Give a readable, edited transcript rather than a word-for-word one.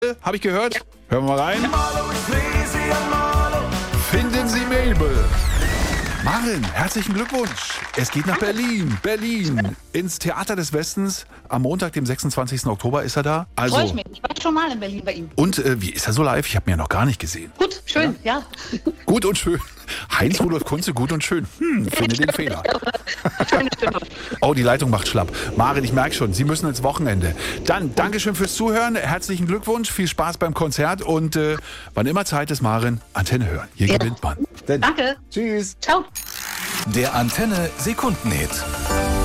Mabel, habe ich gehört? Hören wir mal rein. Finden Sie Mabel. Maren, herzlichen Glückwunsch. Es geht nach Berlin. Berlin. Ins Theater des Westens. Am Montag, dem 26. Oktober ist er da. Also, Freue ich mich. Ich war schon mal in Berlin bei ihm. und wie ist er so live? Ich habe ihn ja noch gar nicht gesehen. Gut, schön, ja. Gut und schön. Heinz-Rudolf Kunze, gut und schön. Finde den Fehler. Schöne Stimme. Oh, die Leitung macht schlapp. Maren, ich merke schon, Sie müssen ins Wochenende. Dann, Dankeschön fürs Zuhören. Herzlichen Glückwunsch. Viel Spaß beim Konzert. Und wann immer Zeit ist, Maren, Antenne hören. Hier gewinnt man. Danke. Tschüss. Ciao. Der Antenne Sekundenhit.